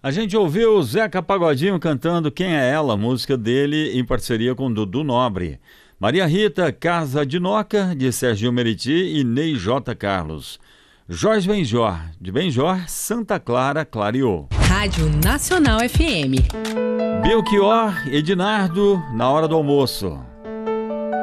A gente ouviu o Zeca Pagodinho cantando Quem é Ela, música dele em parceria com Dudu Nobre. Maria Rita, Casa de Noca, de Serginho Meriti e Ney J. Carlos. Jorge Benjor, de Benjor, Santa Clara, clareou. Rádio Nacional FM. Belchior, Edinardo, na hora do almoço.